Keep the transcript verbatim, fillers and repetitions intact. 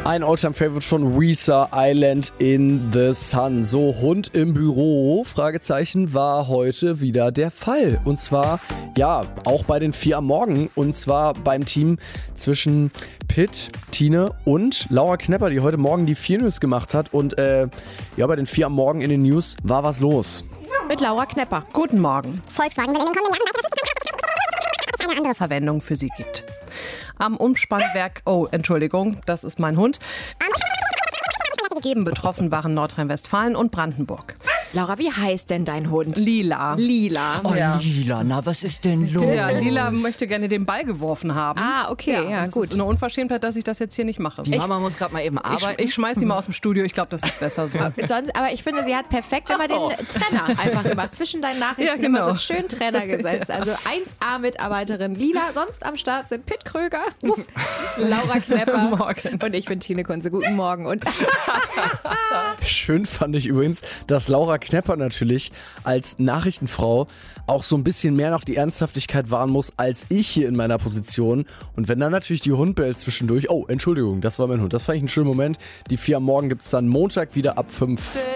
Ein Alltime-Favorite von Weezer, Island in the Sun. So, Hund im Büro, Fragezeichen, war heute wieder der Fall. Und zwar, ja, auch bei den vier am Morgen. Und zwar beim Team zwischen Pitt, Tine und Laura Knepper, die heute Morgen die vier News gemacht hat. Und äh, ja, bei den vier am Morgen in den News war was los. Mit Laura Knepper. Guten Morgen. Volkswagen will in den kommenden Jahren Eine andere Verwendung für sie gibt. Am Umspannwerk, oh, Entschuldigung, das ist mein Hund, gegeben. Betroffen waren Nordrhein-Westfalen und Brandenburg. Laura, wie heißt denn dein Hund? Lila. Lila. Oh, Ja. Lila, na, was ist denn los? Ja, Lila möchte gerne den Ball geworfen haben. Ah, okay, ja, das gut. ist eine Unverschämtheit, dass ich das jetzt hier nicht mache. Die Mama muss gerade mal eben Ich, arbeiten. ich schmeiß sie mal aus dem Studio, ich glaube, das ist besser so. Sonst, aber ich finde, sie hat perfekt immer den Trenner einfach gemacht. Zwischen deinen Nachrichten Ja, genau. immer so einen schönen Trenner gesetzt. Also eins A-Mitarbeiterin Lila, sonst am Start sind Pitt Kröger, Wuff, Laura Knepper Morgen. und ich bin Tine Kunze. Guten Morgen. Und Schön fand ich übrigens, dass Laura Knepper natürlich als Nachrichtenfrau auch so ein bisschen mehr noch die Ernsthaftigkeit wahren muss, als ich hier in meiner Position. Und wenn dann natürlich die Hund bellt zwischendurch, oh, Entschuldigung, das war mein Hund. Das fand ich einen schönen Moment. Die vier am Morgen gibt es dann Montag wieder ab fünf.